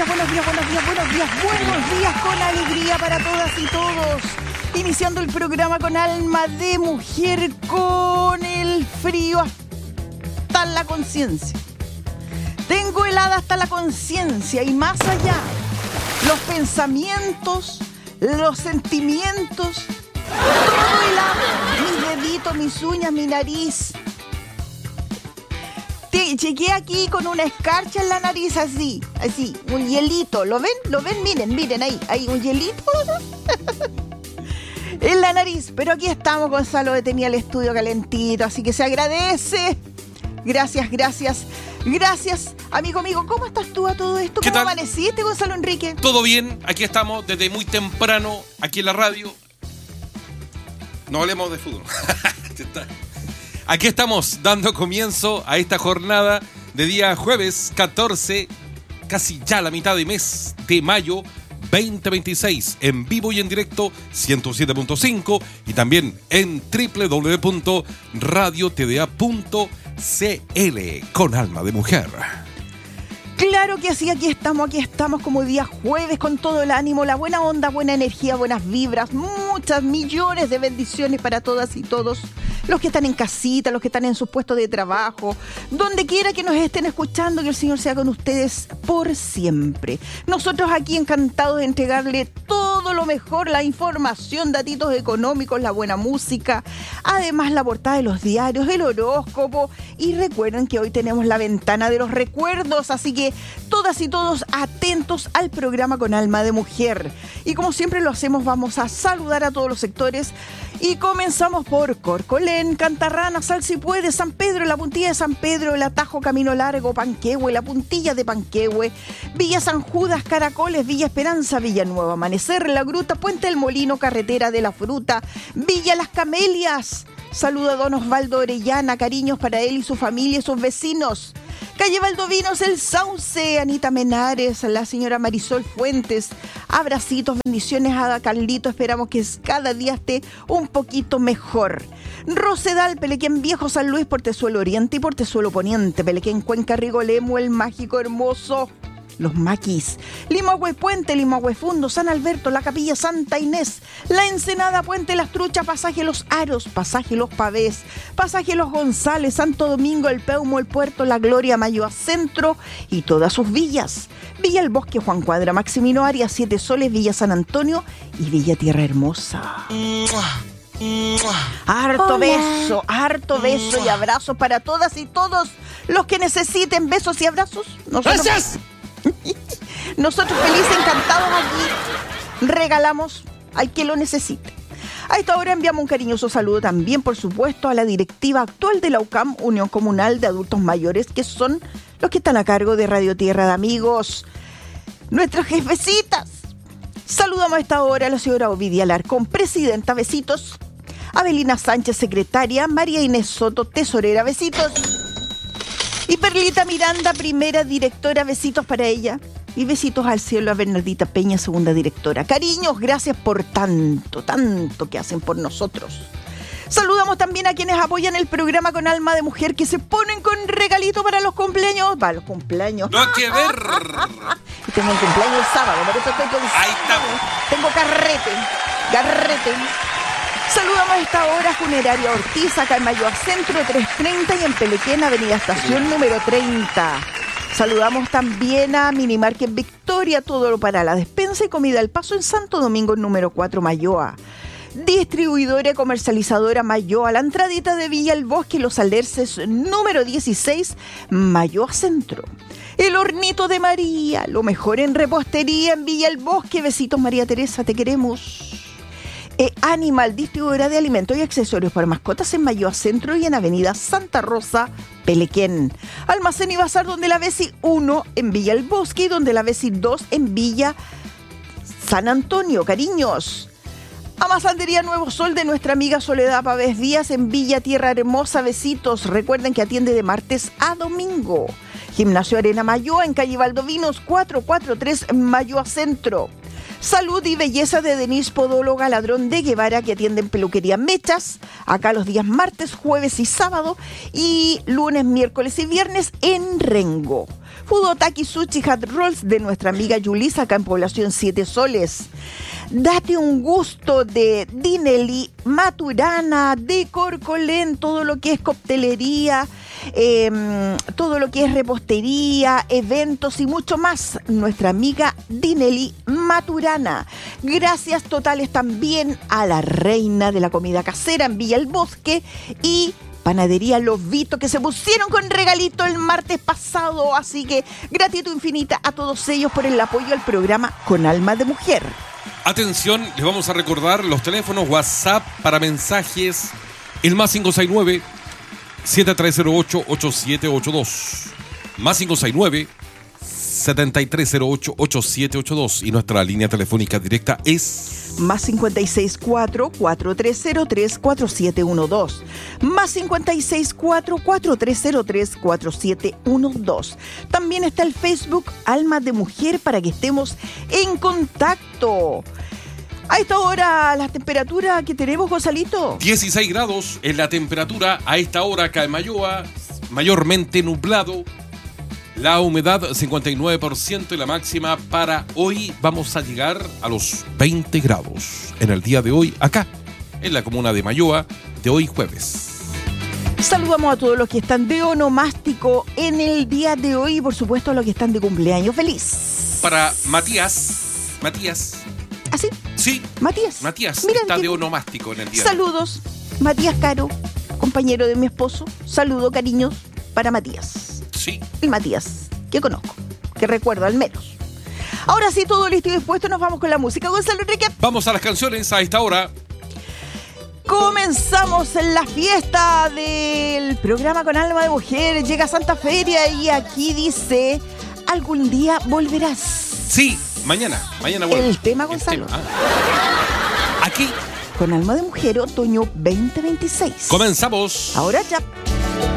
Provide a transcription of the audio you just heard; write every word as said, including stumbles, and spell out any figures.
días, buenos días, buenos días, buenos días, buenos días con alegría para todas y todos. Iniciando el programa con alma de mujer, con el frío hasta la conciencia. Tengo helada hasta la conciencia y más allá. Los pensamientos, los sentimientos, todo helado. Mis deditos, mis uñas, mi nariz. Te, llegué aquí con una escarcha en la nariz así, así, un hielito. ¿Lo ven? ¿Lo ven? Miren, miren ahí, hay un hielito en la nariz. Pero aquí estamos, Gonzalo tenía el estudio calentito, así que se agradece. Gracias, gracias, gracias. Amigo, amigo, ¿cómo estás tú a todo esto? ¿Cómo amaneciste, Gonzalo Enrique? Todo bien, aquí estamos desde muy temprano, aquí en la radio. No hablemos de fútbol. Aquí estamos dando comienzo a esta jornada de día jueves catorce, casi ya la mitad de mes de mayo veinte veintiséis, en vivo y en directo ciento siete punto cinco y también en doble u doble u doble u punto radio t d a punto c l con alma de mujer. Claro que sí, aquí estamos, aquí estamos como día jueves con todo el ánimo, la buena onda, buena energía, buenas vibras, muchas millones de bendiciones para todas y todos los que están en casita, los que están en sus puestos de trabajo, donde quiera que nos estén escuchando, que el Señor sea con ustedes por siempre. Nosotros aquí encantados de entregarle todo lo mejor, la información, datitos económicos, la buena música, además la portada de los diarios, el horóscopo, y recuerden que hoy tenemos la ventana de los recuerdos, así que todas y todos atentos al programa con alma de mujer. Y como siempre lo hacemos, vamos a saludar a todos los sectores y comenzamos por Corcolén, Cantarrana, Sal si puede, San Pedro, la puntilla de San Pedro, el Atajo, Camino Largo, Panquehue, la puntilla de Panquehue, Villa San Judas, Caracoles, Villa Esperanza, Villa Nueva Amanecer, La Gruta, Puente del Molino, Carretera de la Fruta, Villa Las Camelias. Saluda a don Osvaldo Orellana, cariños para él y su familia y sus vecinos. Calle Valdovinos, El Sauce, Anita Menares, la señora Marisol Fuentes. Abracitos, bendiciones a Carlito. Esperamos que cada día esté un poquito mejor. Rosedal, Pelequén Viejo, San Luis, Portezuelo Oriente y Portezuelo Poniente. Pelequén Cuenca, Rigolemo, El Mágico Hermoso. Los Maquis, Limahue Puente, Limahue Fundo, San Alberto, la Capilla Santa Inés, La Ensenada, Puente Las Truchas, Pasaje Los Aros, Pasaje Los Pavés, Pasaje Los González, Santo Domingo, El Peumo, El Puerto, La Gloria, Mayoa Centro y todas sus villas. Villa El Bosque, Juan Cuadra, Maximino Arias, Siete Soles, Villa San Antonio y Villa Tierra Hermosa. Harto Hola. beso, harto beso y abrazos para todas y todos los que necesiten besos y abrazos. Nosotros... ¡Gracias! Nosotros felices, encantados aquí, regalamos al que lo necesite. A esta hora enviamos un cariñoso saludo también, por supuesto, a la directiva actual de la U C A M, Unión Comunal de Adultos Mayores, que son los que están a cargo de Radio Tierra de Amigos, nuestras jefecitas. Saludamos a esta hora a la señora Ovidia Alarcón, presidenta, besitos. Abelina Sánchez, secretaria. María Inés Soto, tesorera, besitos. Y Perlita Miranda, primera directora, besitos para ella. Y besitos al cielo a Bernardita Peña, segunda directora. Cariños, gracias por tanto, tanto que hacen por nosotros. Saludamos también a quienes apoyan el programa con alma de mujer, que se ponen con regalito para los cumpleaños. Para los cumpleaños. No hay que ver. Y tengo un cumpleaños el sábado, por eso estoy pensando. Ahí estamos. Tengo carrete, carrete. Saludamos a esta hora Funeraria Ortiz, acá en Mayoa Centro trescientos treinta y en Pelequén, Avenida Estación número treinta. Saludamos también a Minimarket Victoria, todo lo para la despensa y comida al paso en Santo Domingo número cuatro, Mayoa. Distribuidora y comercializadora Mayoa, la entradita de Villa El Bosque y Los Alerces número dieciséis, Mayoa Centro. El Hornito de María, lo mejor en repostería en Villa El Bosque. Besitos, María Teresa, te queremos. E Animal, distribuidora de alimentos y accesorios para mascotas en Mayoa Centro y en Avenida Santa Rosa, Pelequén. Almacén y bazar donde la Besi uno en Villa El Bosque y donde la Besi dos en Villa San Antonio. Cariños. Amasandería Nuevo Sol de nuestra amiga Soledad Pávez Díaz en Villa Tierra Hermosa. Besitos. Recuerden que atiende de martes a domingo. Gimnasio Arena Mayoa en calle Valdovinos cuatrocientos cuarenta y tres, Mayoa Centro. Salud y belleza de Denise Podóloga Ladrón de Guevara, que atienden peluquería Mechas, acá los días martes, jueves y sábado, y lunes, miércoles y viernes en Rengo. Fudotaki Sushi Hot Rolls de nuestra amiga Yulisa acá en Población Siete Soles. Date un gusto de Dinelli, Maturana, de Corcolén, todo lo que es coctelería, eh, todo lo que es repostería, eventos y mucho más. Nuestra amiga Dinelli Maturana. Gracias totales también a la reina de la comida casera en Villa El Bosque y Panadería Los Vitos, que se pusieron con regalito el martes pasado. Así que gratitud infinita a todos ellos por el apoyo al programa Con Alma de Mujer. Atención, les vamos a recordar los teléfonos WhatsApp para mensajes. El más cinco seis nueve, siete tres cero ocho, ocho siete ocho dos. Más cinco seis nueve, siete tres cero ocho, ocho siete ocho dos. Y nuestra línea telefónica directa es... Más cincuenta y seis cuatro, cuatro tres cero tres, cuatro siete uno dos. Más cincuenta y seis cuatro, cuatro tres cero tres, cuatro siete uno dos. También está el Facebook Alma de Mujer para que estemos en contacto. A esta hora, la temperatura que tenemos, Gonzalito. dieciséis grados es la temperatura a esta hora acá en Mayoa, mayormente nublado. La humedad cincuenta y nueve por ciento y la máxima para hoy vamos a llegar a los veinte grados en el día de hoy acá en la comuna de Mayoa de hoy jueves. Saludamos a todos los que están de onomástico en el día de hoy y por supuesto a los que están de cumpleaños feliz. Para Matías, Matías. ¿Ah, sí? Sí. Matías. Matías Mira, está que... de onomástico en el día. Saludos, Matías Caro, compañero de mi esposo. Saludo, cariños, para Matías. Sí. El Matías, que conozco, que recuerdo al menos. Ahora sí, todo listo y dispuesto, nos vamos con la música. Gonzalo Enrique. Vamos a las canciones a esta hora. Comenzamos en la fiesta del programa Con Alma de Mujer. Llega Santa Feria y aquí dice: algún día volverás. Sí, mañana, mañana vuelvo. El tema, Gonzalo. El tema, ¿ah? Aquí. Con Alma de Mujer, otoño veinte veintiséis. Comenzamos. Ahora ya.